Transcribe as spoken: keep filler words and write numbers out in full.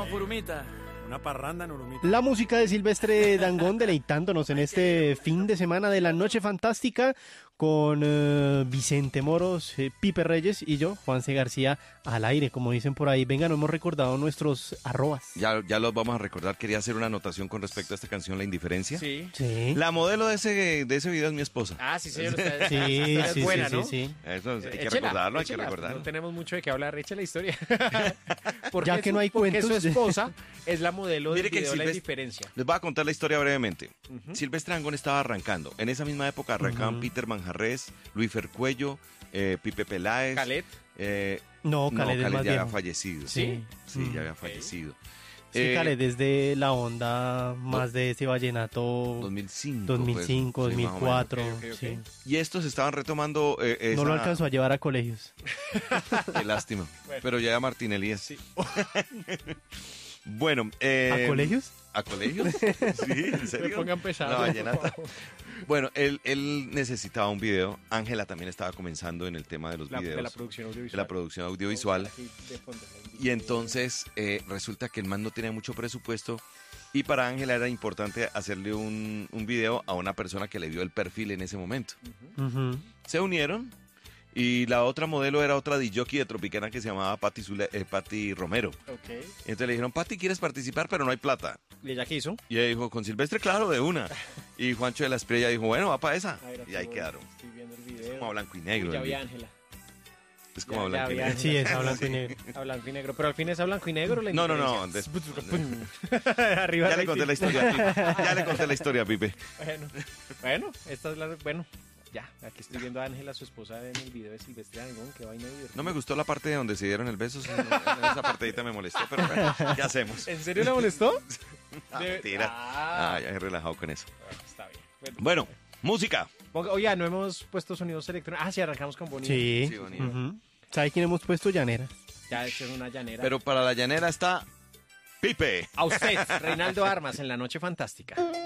Furumita. Una parranda en Urumita. La música de Silvestre Dangond deleitándonos en este fin de semana de la Noche Fantástica con uh, Vicente Moros, eh, Pipe Reyes y yo, Juanse García, al aire, como dicen por ahí. Venga, no hemos recordado nuestros arrobas. Ya, ya los vamos a recordar. Quería hacer una anotación con respecto a esta canción, La Indiferencia. Sí. Sí. La modelo de ese, de ese video es mi esposa. Ah, sí, señor. Está, Sí, está sí, buena, sí, ¿no? sí, sí. Eso hay que Échela, recordarlo, hay que échela. recordarlo. No tenemos mucho de qué hablar, echa la historia. Ya que su, no hay porque cuentos. su esposa es la modelo del Mire que video La Silvestre- Indiferencia. Les voy a contar la historia brevemente. Silvestre Dangond estaba arrancando. En esa misma época arrancaban Ujú. Peter Manjarrés, Luis Fercuello, eh, Pipe Peláez. Calet. Eh, No, Khaled es más ya viejo. había fallecido. Sí. Sí, Mm. ya había fallecido. Sí, Eh, Khaled, desde la onda más de ese vallenato dos mil cinco. dos mil cinco, pues, sí, dos mil más o cuatro. Ok, ok, ok. Sí. Y estos estaban retomando eh, esa... No lo alcanzó a llevar a colegios. Qué lástima. Bueno. Pero ya Martín Elías. Sí. Bueno. Eh, ¿A colegios? ¿A colegios? Sí, ¿en serio? Me pongan pesado. La vallenata. Bueno, él, él necesitaba un video. Ángela también estaba comenzando en el tema de los La, videos. de la producción audiovisual. de la producción audiovisual. Aquí de fondo, la Y entonces eh, resulta que el man no tenía mucho presupuesto y para Ángela era importante hacerle un, un video a una persona que le dio el perfil en ese momento. Ujú. Se unieron y la otra modelo era otra disjockey de Tropicana que se llamaba Patti, Zule- eh, Patti Romero. Ok. Y entonces le dijeron, Patti, ¿quieres participar? Pero no hay plata. ¿Y ella qué hizo? Y ella dijo, con Silvestre, claro, de una. Y Juancho de la Espriella dijo, bueno, va para esa. A ver, aquí Y ahí voy, quedaron. Estoy viendo el Es video. como a blanco y negro. Uy, ya el vi a video. Ángela. Es como a Ya- ya blanco y vi a negro. Sí, es a blanco y negro. A blanco y negro. Pero al fin es a blanco y negro. La No, no, no, indiferencia. Arriba Ya le rating. conté la historia a Pipe. Ya le conté la historia a Pipe. Bueno, bueno, esta es la. Bueno, ya. Aquí estoy viendo a Ángela, su esposa, en el video de Silvestre Dangond. Qué vaina divertida. No me gustó la parte donde se dieron el beso. sí, Esa partidita me molestó, pero bueno, ¿qué hacemos? ¿En serio le molestó? Ah, De- mentira. Ah. Ah, ya he relajado con eso. Bueno, está bien. Bueno, Bueno, música. ponga- oye, no hemos puesto sonidos electrónicos. Ah, sí, arrancamos con Bonito. Sí. Sí, bonito. Ujú. ¿Sabe quién hemos puesto? Llanera. Ya es una llanera. Pero para la llanera está Pipe. A usted, Reinaldo Armas, en La Noche Fantástica.